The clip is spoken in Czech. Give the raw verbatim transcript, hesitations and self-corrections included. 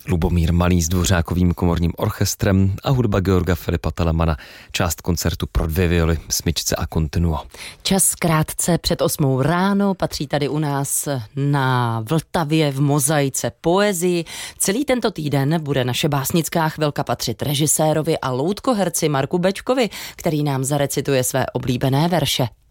Lubomír Malý s Dvořákovým komorním orchestrem a hudba Georga Filipa Telemana, část koncertu pro dvě violy, smyčce a kontinuo. Čas krátce před osmou ráno, patří tady u nás na Vltavě v Mozaice poezii. Celý tento týden bude naše básnická chvilka patřit režisérovi a loutkoherci Marku Bečkovi, který nám zarecituje své oblíbené verše.